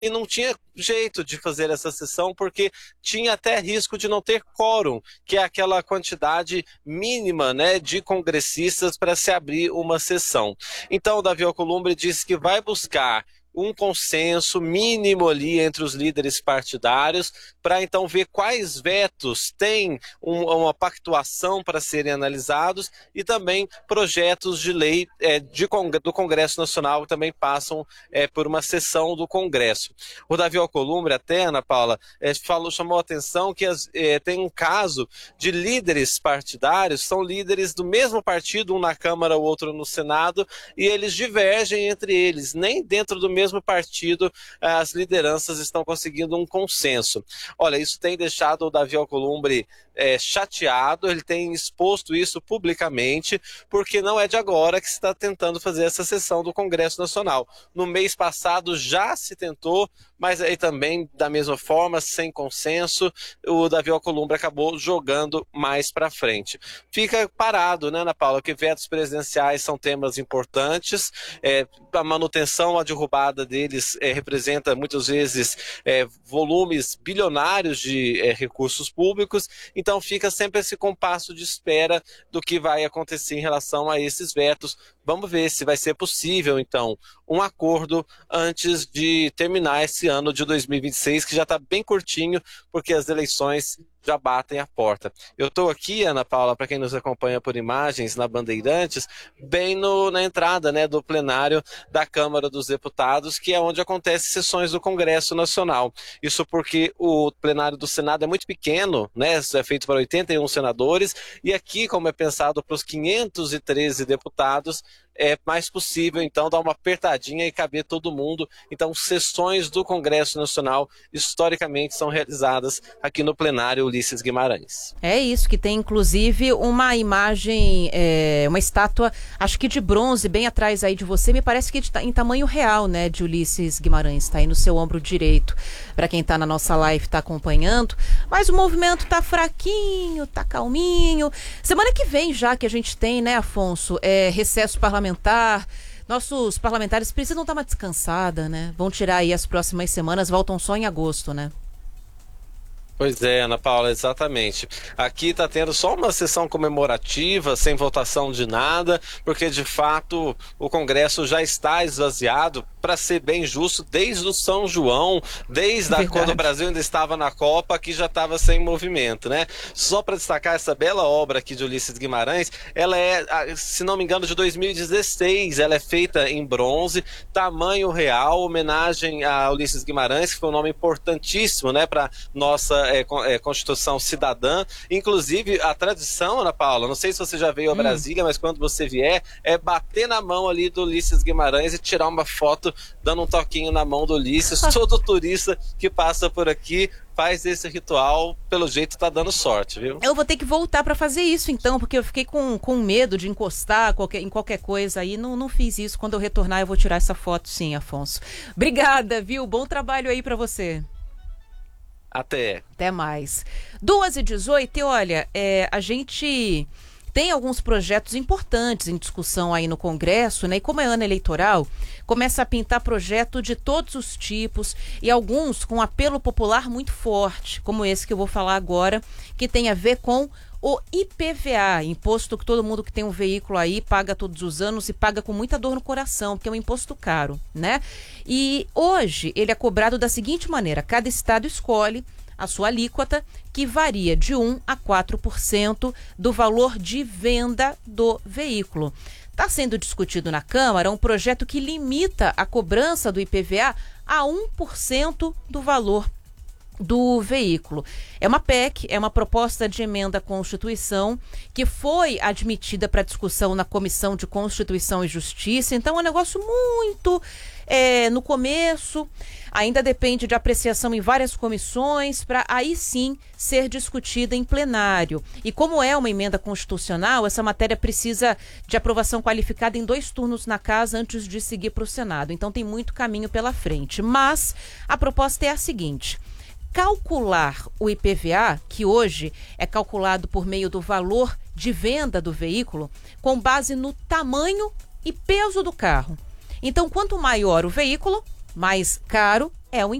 e não tinha jeito de fazer essa sessão porque tinha até risco de não ter quórum, que é aquela quantidade mínima, né, de congressistas para se abrir uma sessão. Então, o Davi Alcolumbre disse que vai buscar um consenso mínimo ali entre os líderes partidários, para então ver quais vetos têm uma pactuação para serem analisados e também projetos de lei do Congresso Nacional também passam por uma sessão do Congresso. O Davi Alcolumbre até, Ana Paula, chamou a atenção que tem um caso de líderes partidários, são líderes do mesmo partido, um na Câmara, o outro no Senado, e eles divergem entre eles, nem dentro do mesmo partido as lideranças estão conseguindo um consenso. Olha, isso tem deixado o Davi Alcolumbre chateado, ele tem exposto isso publicamente, porque não é de agora que se está tentando fazer essa sessão do Congresso Nacional. No mês passado já se tentou, mas aí também, da mesma forma, sem consenso, o Davi Alcolumbre acabou jogando mais para frente. Fica parado, né, Ana Paula, que vetos presidenciais são temas importantes, a manutenção, a derrubada deles representa muitas vezes volumes bilionários de recursos públicos, então fica sempre esse compasso de espera do que vai acontecer em relação a esses vetos. Vamos ver se vai ser possível, então, um acordo antes de terminar esse ano de 2026, que já está bem curtinho, porque as eleições já batem a porta. Eu estou aqui, Ana Paula, para quem nos acompanha por imagens, na Bandeirantes, bem na entrada, né, do plenário da Câmara dos Deputados, que é onde acontecem sessões do Congresso Nacional. Isso porque o plenário do Senado é muito pequeno, né, é feito para 81 senadores, e aqui, como é pensado para os 513 deputados, é mais possível, então, dar uma apertadinha e caber todo mundo. Então, sessões do Congresso Nacional, historicamente, são realizadas aqui no plenário Ulisses Guimarães. É isso, que tem, inclusive, uma imagem, uma estátua, acho que de bronze, bem atrás aí de você, me parece que está em tamanho real, né, de Ulisses Guimarães, está aí no seu ombro direito, para quem está na nossa live, está acompanhando, mas o movimento está fraquinho, está calminho. Semana que vem já que a gente tem, né, Afonso, recesso parlamentar, nossos parlamentares precisam dar uma descansada, né? Vão tirar aí as próximas semanas, voltam só em agosto, né? Pois é, Ana Paula, exatamente. Aqui está tendo só uma sessão comemorativa, sem votação de nada, porque de fato o Congresso já está esvaziado, para ser bem justo, desde o São João, quando o Brasil ainda estava na Copa, que já estava sem movimento, né? Só para destacar essa bela obra aqui de Ulisses Guimarães, ela é, se não me engano, de 2016, ela é feita em bronze, tamanho real, homenagem a Ulisses Guimarães, que foi um nome importantíssimo, né, para nossa Constituição Cidadã. Inclusive, a tradição, Ana Paula, não sei se você já veio a Brasília, mas quando você vier, é bater na mão ali do Ulisses Guimarães e tirar uma foto dando um toquinho na mão do Ulisses. Todo turista que passa por aqui faz esse ritual, pelo jeito tá dando sorte, viu? Eu vou ter que voltar para fazer isso então, porque eu fiquei com medo de encostar em qualquer coisa aí, não fiz isso. Quando eu retornar eu vou tirar essa foto sim, Afonso. Obrigada, viu? Bom trabalho aí para você. Até mais. 2h18, e olha, a gente tem alguns projetos importantes em discussão aí no Congresso, né? E como é ano eleitoral, começa a pintar projeto de todos os tipos e alguns com apelo popular muito forte, como esse que eu vou falar agora, que tem a ver com o IPVA, imposto que todo mundo que tem um veículo aí paga todos os anos e paga com muita dor no coração, porque é um imposto caro, né? E hoje ele é cobrado da seguinte maneira: cada estado escolhe a sua alíquota, que varia de 1% a 4% do valor de venda do veículo. Está sendo discutido na Câmara um projeto que limita a cobrança do IPVA a 1% do valor do veículo. É uma PEC, é uma proposta de emenda à Constituição que foi admitida para discussão na Comissão de Constituição e Justiça. Então é um negócio muito no começo, ainda depende de apreciação em várias comissões para aí sim ser discutida em plenário. E como é uma emenda constitucional, essa matéria precisa de aprovação qualificada em 2 turnos na casa antes de seguir para o Senado. Então tem muito caminho pela frente. Mas a proposta é a seguinte: calcular o IPVA, que hoje é calculado por meio do valor de venda do veículo, com base no tamanho e peso do carro. Então, quanto maior o veículo, mais caro é o